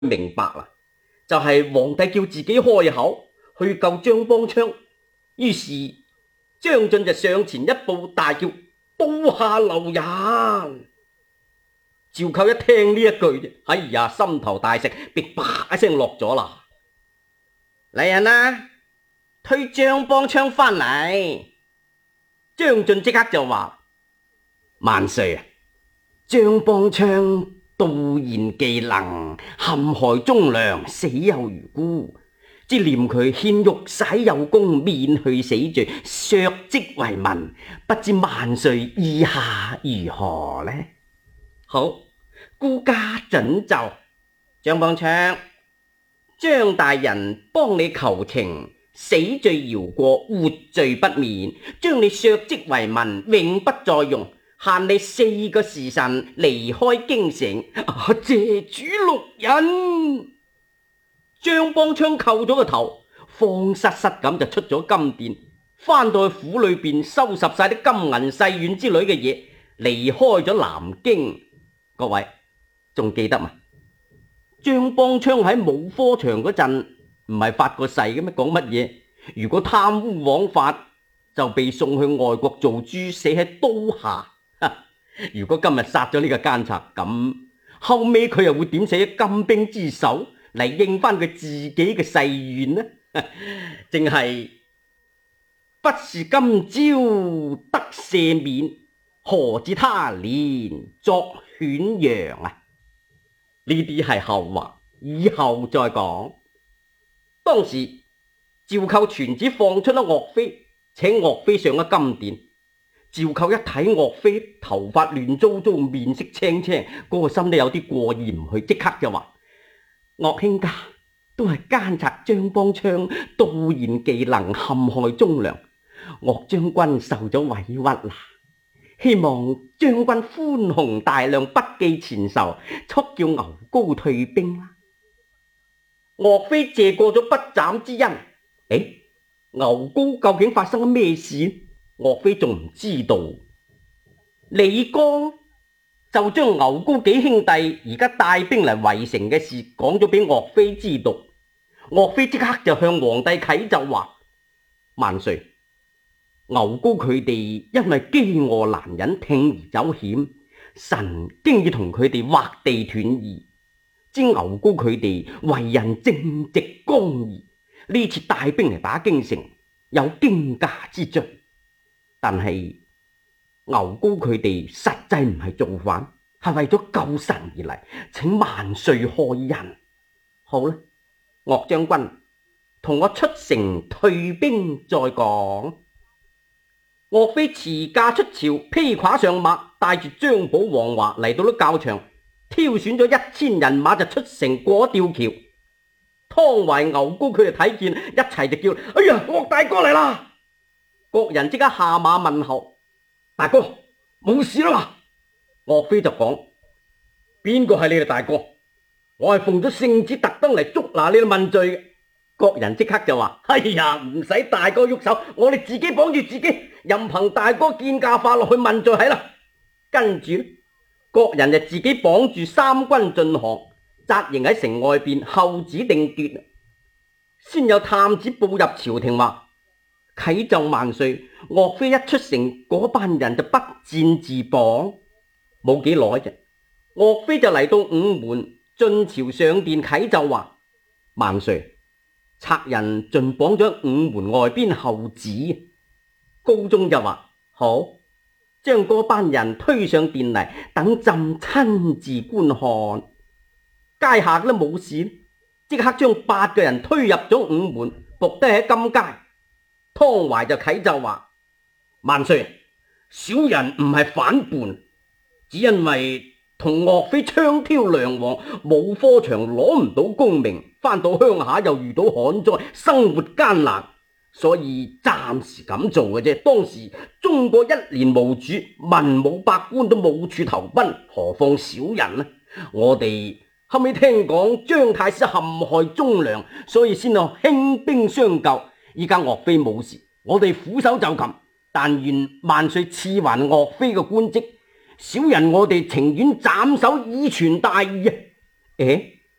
明白啦，就係皇帝叫自己開口去救張邦昌，於是張俊就上前一步大叫：刀下留人！趙構一聽呢一句，哎呀，心頭大石被啪一聲落咗啦。嚟人啊，推張邦昌翻嚟！張俊即刻就話：萬歲啊，張邦昌道賢技能，陷害忠良，死有餘辜，只念佢獻玉璽有功，免去死罪，削職為民，不知萬歲意下如何呢？好，孤家准就。張邦昌，張大人幫你求情，死罪饒過，活罪不免，將你削職為民，永不再用，限你4個時辰離開京城。謝主錄印。張邦昌叩咗個頭，慌失失咁就出咗金殿，翻到去府裏邊收拾晒啲金銀細軟之類嘅嘢，離開咗南京。各位仲記得嘛？張邦昌喺武科場嗰陣唔係發過誓嘅咩？講乜嘢？如果貪污枉法就被送去外國做豬，死喺刀下。如果今日殺咗呢個奸賊，咁後尾佢又會點寫金兵之首嚟應翻佢自己嘅誓願呢？淨係不是今朝得赦免，何至他年作犬羊啊？呢啲係後話，以後再講。當時趙構傳旨放出咗岳飛，請岳飛上咗金殿。趙構一睇岳飛頭髮亂糟糟，面色青青，嗰個心都有啲過意唔去，即刻就話：岳兄家都係奸賊張邦昌，道賢技能，陷害忠良，岳將軍受咗委屈啦，希望將軍寬宏大量，不記前仇，速叫牛皋退兵啦。岳飛謝過咗不斬之恩。牛皋究竟發生咗咩事？岳飛仲唔知道。李綱就將牛皋幾兄弟而家帶兵嚟圍城嘅事講咗俾岳飛知道。岳飛即刻就向皇帝啟奏話：萬歲，牛皋佢哋因為飢餓難忍，鋌而走險，臣經已同佢哋劃地斷義。知牛皋佢哋為人正直剛義，呢次帶兵嚟打京城有驚駕之罪，但係牛皋佢哋實際唔係造反，係為咗救臣而嚟，請萬歲開恩。好啦，岳將軍同我出城退兵再講。岳飛辭駕出朝，披胯上馬，帶住張寶、黃華嚟到咗教場，挑選咗1000人馬就出城過吊橋。湯懷、牛皋佢哋睇見，一齊就叫：哎呀，岳大哥嚟啦！各人即刻下馬問候：大哥冇事啦嘛？岳飛就講：邊個係你哋大哥？我係奉咗聖旨特登嚟捉拿你哋問罪嘅。各人即刻就話：哎呀，唔使大哥喐手，我哋自己綁住自己，任憑大哥見駕法落去問罪係啦。跟住各人就自己綁住3軍進行，紮營喺城外邊候指定奪。先有探子報入朝廷話：啟奏萬歲，岳飛一出城，嗰班人就不戰自綁。冇幾耐啫，岳飛就嚟到午門，進朝上殿啟奏話：萬歲，賊人盡綁咗午門外邊候指。高宗就話：好，將嗰班人推上殿嚟，等朕親自觀看。階下都冇事，即刻將8個人推入咗午門，伏低喺金階。湯懷就啟奏話：萬歲，小人唔係反叛，只因為同岳飛槍挑梁王，武科場攞唔到功名，翻到鄉下又遇到旱災，生活艱難，所以暫時咁做嘅啫。當時中國一年無主，文武百官都冇處投奔，何況小人呢？我哋後尾聽講張太師陷害忠良，所以先有興兵相救。依家岳飛冇事，我哋俯首就擒，但願萬歲賜還岳飛嘅官職。小人我哋情願斬首以傳大義啊！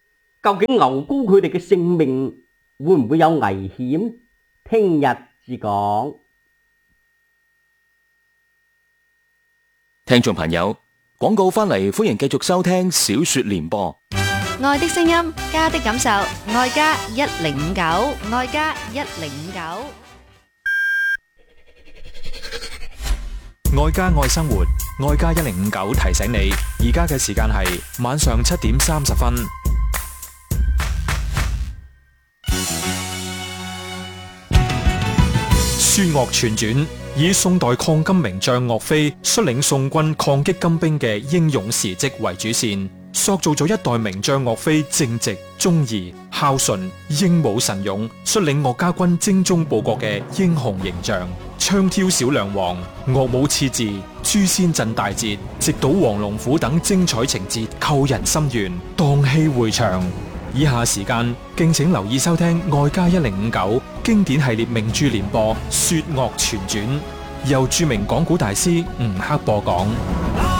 究竟牛皋佢哋嘅性命會唔會有危險？聽日至講。 聽眾朋友，廣告翻嚟，歡迎繼續收聽小說聯播。 愛的聲音，家的感受，愛家1059，愛家1059。 愛家愛生活，愛家1059提醒你，而家嘅時間係晚上7:30。書岳全傳，以宋代抗金名將岳飛率領宋軍抗擊金兵嘅英勇事蹟為主線，塑造咗一代名將岳飛正直、忠義、孝順、英武神勇，率領岳家軍精忠報國嘅英雄形象。槍挑小梁王、岳武刺字、誅仙陣大捷、直搗黃龍府等精彩情節扣人心弦，蕩氣迴腸。以下時間敬請留意收聽愛家1059經典系列名著聯播《說岳全傳》，由著名講古大師吳克播講。